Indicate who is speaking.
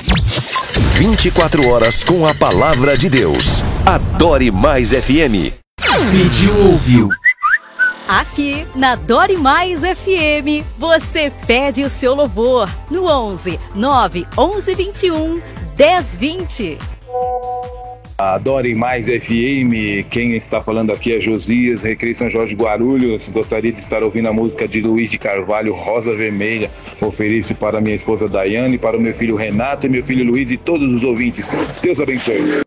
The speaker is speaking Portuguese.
Speaker 1: 24 horas com a palavra de Deus. Adore Mais FM.
Speaker 2: Pediu, ouviu.
Speaker 3: Aqui na Adore Mais FM, você pede o seu louvor no 11 9 11 21 10 20.
Speaker 4: Adore Mais FM, quem está falando aqui é Josias, Recreio São Jorge Guarulhos. Gostaria de estar ouvindo a música de Luiz de Carvalho, Rosa Vermelha. Ofereço para minha esposa Daiane, para o meu filho Renato e meu filho Luiz e todos os ouvintes. Deus abençoe.